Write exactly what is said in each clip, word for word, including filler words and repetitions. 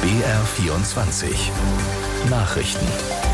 B R vierundzwanzig Nachrichten.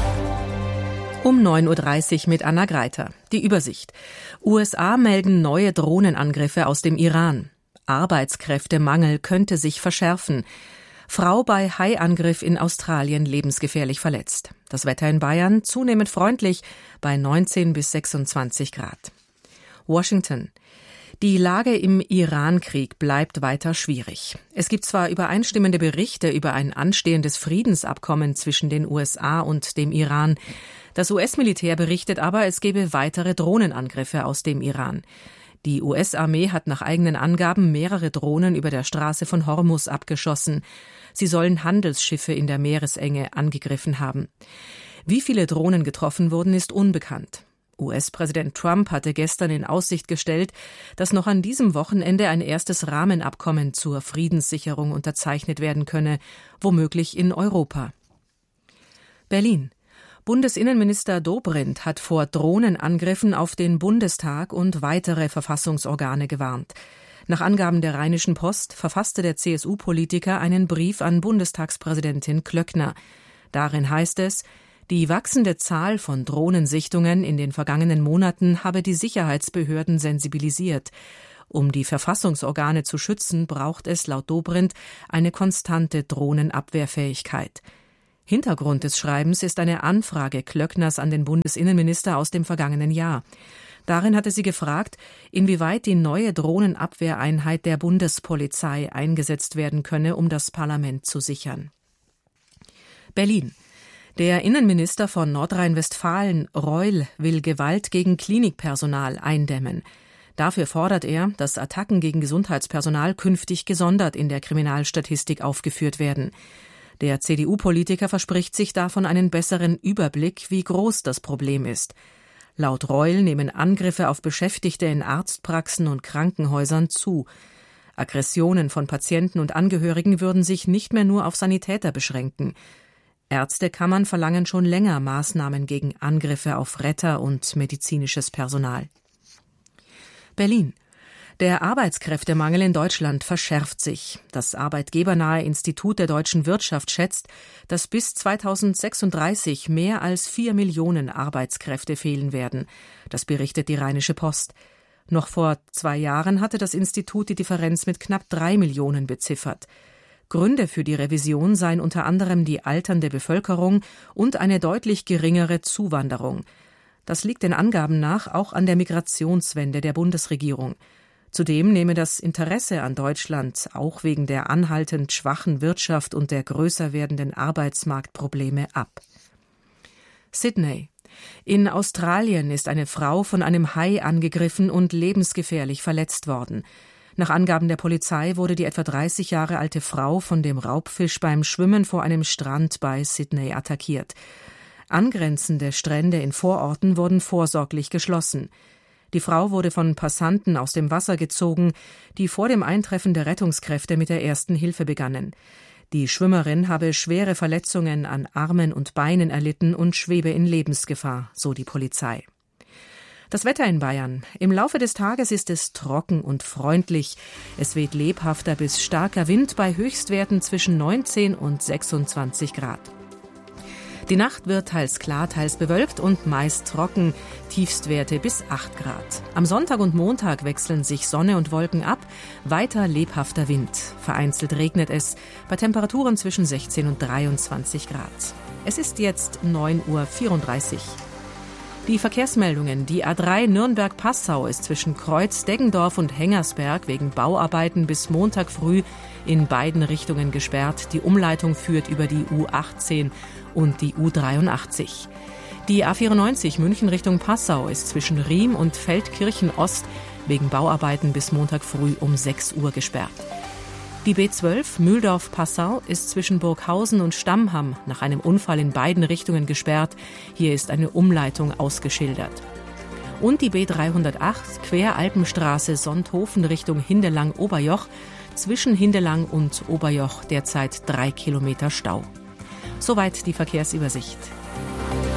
Um neun Uhr dreißig mit Anna Greiter. Die Übersicht. U S A melden neue Drohnenangriffe aus dem Iran. Arbeitskräftemangel könnte sich verschärfen. Frau bei Haiangriff in Australien lebensgefährlich verletzt. Das Wetter in Bayern zunehmend freundlich bei neunzehn bis sechsundzwanzig Grad. Washington. Die Lage im Iran-Krieg bleibt weiter schwierig. Es gibt zwar übereinstimmende Berichte über ein anstehendes Friedensabkommen zwischen den U S A und dem Iran. Das U S-Militär berichtet aber, es gebe weitere Drohnenangriffe aus dem Iran. Die U S-Armee hat nach eigenen Angaben mehrere Drohnen über der Straße von Hormuz abgeschossen. Sie sollen Handelsschiffe in der Meeresenge angegriffen haben. Wie viele Drohnen getroffen wurden, ist unbekannt. U S-Präsident Trump hatte gestern in Aussicht gestellt, dass noch an diesem Wochenende ein erstes Rahmenabkommen zur Friedenssicherung unterzeichnet werden könne, womöglich in Europa. Berlin. Bundesinnenminister Dobrindt hat vor Drohnenangriffen auf den Bundestag und weitere Verfassungsorgane gewarnt. Nach Angaben der Rheinischen Post verfasste der C S U-Politiker einen Brief an Bundestagspräsidentin Klöckner. Darin heißt es, die wachsende Zahl von Drohnensichtungen in den vergangenen Monaten habe die Sicherheitsbehörden sensibilisiert. Um die Verfassungsorgane zu schützen, braucht es laut Dobrindt eine konstante Drohnenabwehrfähigkeit. Hintergrund des Schreibens ist eine Anfrage Klöckners an den Bundesinnenminister aus dem vergangenen Jahr. Darin hatte sie gefragt, inwieweit die neue Drohnenabwehreinheit der Bundespolizei eingesetzt werden könne, um das Parlament zu sichern. Berlin. Der Innenminister von Nordrhein-Westfalen, Reul, will Gewalt gegen Klinikpersonal eindämmen. Dafür fordert er, dass Attacken gegen Gesundheitspersonal künftig gesondert in der Kriminalstatistik aufgeführt werden. Der C D U-Politiker verspricht sich davon einen besseren Überblick, wie groß das Problem ist. Laut Reul nehmen Angriffe auf Beschäftigte in Arztpraxen und Krankenhäusern zu. Aggressionen von Patienten und Angehörigen würden sich nicht mehr nur auf Sanitäter beschränken. Ärztekammern verlangen schon länger Maßnahmen gegen Angriffe auf Retter und medizinisches Personal. Berlin. Der Arbeitskräftemangel in Deutschland verschärft sich. Das arbeitgebernahe Institut der deutschen Wirtschaft schätzt, dass bis zweitausendsechsunddreißig mehr als vier Millionen Arbeitskräfte fehlen werden. Das berichtet die Rheinische Post. Noch vor zwei Jahren hatte das Institut die Differenz mit knapp drei Millionen beziffert. Gründe für die Revision seien unter anderem die alternde Bevölkerung und eine deutlich geringere Zuwanderung. Das liegt den Angaben nach auch an der Migrationswende der Bundesregierung. Zudem nehme das Interesse an Deutschland auch wegen der anhaltend schwachen Wirtschaft und der größer werdenden Arbeitsmarktprobleme ab. Sydney. In Australien ist eine Frau von einem Hai angegriffen und lebensgefährlich verletzt worden. Nach Angaben der Polizei wurde die etwa dreißig Jahre alte Frau von dem Raubfisch beim Schwimmen vor einem Strand bei Sydney attackiert. Angrenzende Strände in Vororten wurden vorsorglich geschlossen. Die Frau wurde von Passanten aus dem Wasser gezogen, die vor dem Eintreffen der Rettungskräfte mit der ersten Hilfe begannen. Die Schwimmerin habe schwere Verletzungen an Armen und Beinen erlitten und schwebe in Lebensgefahr, so die Polizei. Das Wetter in Bayern. Im Laufe des Tages ist es trocken und freundlich. Es weht lebhafter bis starker Wind bei Höchstwerten zwischen neunzehn und sechsundzwanzig Grad. Die Nacht wird teils klar, teils bewölkt und meist trocken, Tiefstwerte bis acht Grad. Am Sonntag und Montag wechseln sich Sonne und Wolken ab, weiter lebhafter Wind. Vereinzelt regnet es, bei Temperaturen zwischen sechzehn und dreiundzwanzig Grad. Es ist jetzt neun Uhr vierunddreißig. Die Verkehrsmeldungen. Die A drei Nürnberg-Passau ist zwischen Kreuz-Deggendorf und Hengersberg wegen Bauarbeiten bis Montag früh in beiden Richtungen gesperrt. Die Umleitung führt über die U achtzehn und die U dreiundachtzig. Die A vierundneunzig München Richtung Passau ist zwischen Riem und Feldkirchen Ost wegen Bauarbeiten bis Montag früh um sechs Uhr gesperrt. Die B zwölf Mühldorf-Passau ist zwischen Burghausen und Stammham nach einem Unfall in beiden Richtungen gesperrt. Hier ist eine Umleitung ausgeschildert. Und die B dreihundertacht Queralpenstraße Sonthofen Richtung Hindelang-Oberjoch. Zwischen Hindelang und Oberjoch derzeit drei Kilometer Stau. Soweit die Verkehrsübersicht.